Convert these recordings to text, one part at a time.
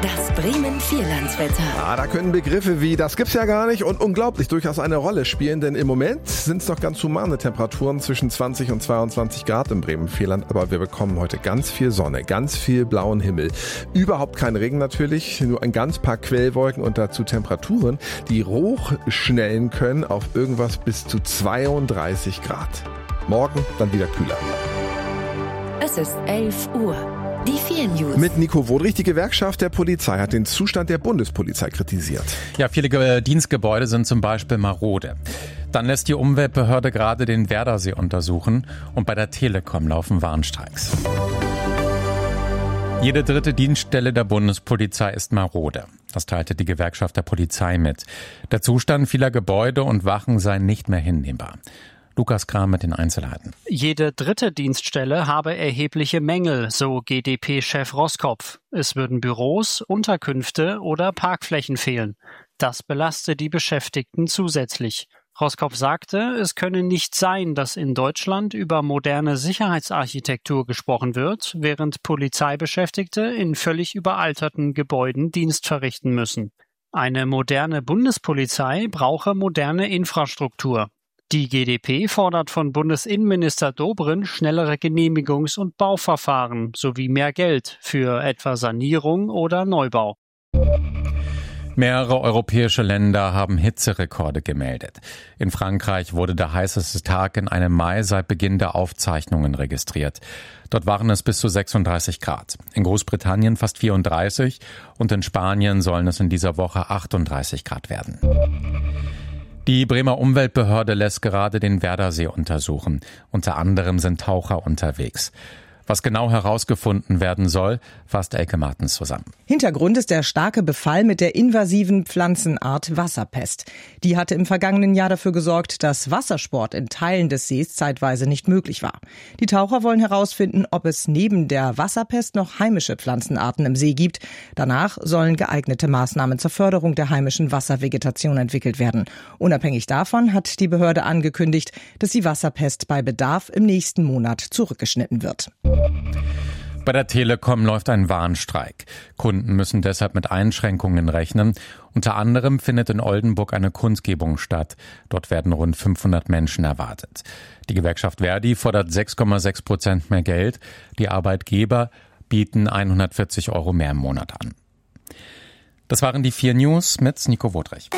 Das Bremen-Vierlandswetter. Da können Begriffe wie "das gibt's ja gar nicht" und "unglaublich" durchaus eine Rolle spielen, denn im Moment sind es noch ganz humane Temperaturen zwischen 20 und 22 Grad im Bremen-Vierland, aber wir bekommen heute ganz viel Sonne, ganz viel blauen Himmel. Überhaupt kein Regen natürlich, nur ein ganz paar Quellwolken und dazu Temperaturen, die hochschnellen können auf irgendwas bis zu 32 Grad. Morgen dann wieder kühler. Es ist 11 Uhr. Die 4 News. Mit Nico Wodrich. Die Gewerkschaft der Polizei hat den Zustand der Bundespolizei kritisiert. Ja, viele Dienstgebäude sind zum Beispiel marode. Dann lässt die Umweltbehörde gerade den Werdersee untersuchen und bei der Telekom laufen Warnstreiks. Jede dritte Dienststelle der Bundespolizei ist marode. Das teilte die Gewerkschaft der Polizei mit. Der Zustand vieler Gebäude und Wachen sei nicht mehr hinnehmbar. Lukas Kram mit den Einzelheiten. Jede dritte Dienststelle habe erhebliche Mängel, so GdP-Chef Roskopf. Es würden Büros, Unterkünfte oder Parkflächen fehlen. Das belaste die Beschäftigten zusätzlich. Roskopf sagte, es könne nicht sein, dass in Deutschland über moderne Sicherheitsarchitektur gesprochen wird, während Polizeibeschäftigte in völlig überalterten Gebäuden Dienst verrichten müssen. Eine moderne Bundespolizei brauche moderne Infrastruktur. Die GdP fordert von Bundesinnenminister Dobrindt schnellere Genehmigungs- und Bauverfahren sowie mehr Geld für etwa Sanierung oder Neubau. Mehrere europäische Länder haben Hitzerekorde gemeldet. In Frankreich wurde der heißeste Tag in einem Mai seit Beginn der Aufzeichnungen registriert. Dort waren es bis zu 36 Grad. In Großbritannien fast 34 und in Spanien sollen es in dieser Woche 38 Grad werden. Die Bremer Umweltbehörde lässt gerade den Werdersee untersuchen. Unter anderem sind Taucher unterwegs. Was genau herausgefunden werden soll, fasst Elke Martens zusammen. Hintergrund ist der starke Befall mit der invasiven Pflanzenart Wasserpest. Die hatte im vergangenen Jahr dafür gesorgt, dass Wassersport in Teilen des Sees zeitweise nicht möglich war. Die Taucher wollen herausfinden, ob es neben der Wasserpest noch heimische Pflanzenarten im See gibt. Danach sollen geeignete Maßnahmen zur Förderung der heimischen Wasservegetation entwickelt werden. Unabhängig davon hat die Behörde angekündigt, dass die Wasserpest bei Bedarf im nächsten Monat zurückgeschnitten wird. Bei der Telekom läuft ein Warnstreik. Kunden müssen deshalb mit Einschränkungen rechnen. Unter anderem findet in Oldenburg eine Kundgebung statt. Dort werden rund 500 Menschen erwartet. Die Gewerkschaft Verdi fordert 6,6% mehr Geld. Die Arbeitgeber bieten 140 € mehr im Monat an. Das waren die 4 News mit Nico Wodrich.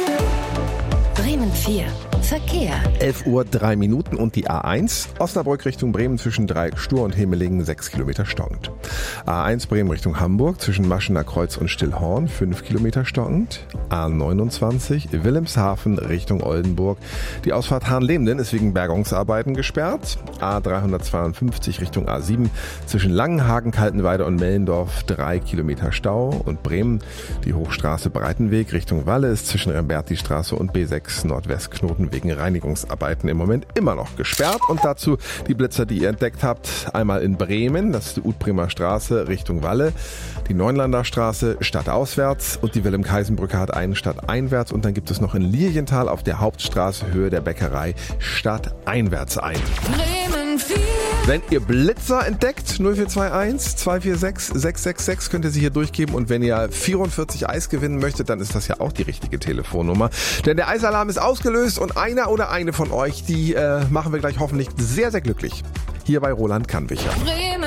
Bremen 4. Verkehr. 11 Uhr 3 Minuten und die A1. Osnabrück Richtung Bremen zwischen Dreieck-Stur und Hemelingen 6 Kilometer stockend. A1 Bremen Richtung Hamburg zwischen Maschener Kreuz und Stillhorn 5 Kilometer stockend. A29 Wilhelmshaven Richtung Oldenburg. Die Ausfahrt Hahnlemden ist wegen Bergungsarbeiten gesperrt. A352 Richtung A7 zwischen Langenhagen, Kaltenweide und Mellendorf 3 Kilometer Stau. Und Bremen die Hochstraße Breitenweg Richtung Walle ist zwischen Remberti-Straße und B6 Nordwestknoten wegen Reinigungsarbeiten im Moment immer noch gesperrt. Und dazu die Blitzer, die ihr entdeckt habt. Einmal in Bremen, das ist die Utbremer Straße Richtung Walle, die Neunlander Straße stadtauswärts und die Wilhelm-Kaisen-Brücke hat einen stadteinwärts. Und dann gibt es noch in Lilienthal auf der Hauptstraße Höhe der Bäckerei stadteinwärts ein. Bremen 4. Wenn ihr Blitzer entdeckt, 0421 246 666 könnt ihr sie hier durchgeben. Und wenn ihr 44 Eis gewinnen möchtet, dann ist das ja auch die richtige Telefonnummer. Denn der Eisalarm ist ausgelöst und einer oder eine von euch, die machen wir gleich hoffentlich sehr, sehr glücklich. Hier bei Roland Kannwicher.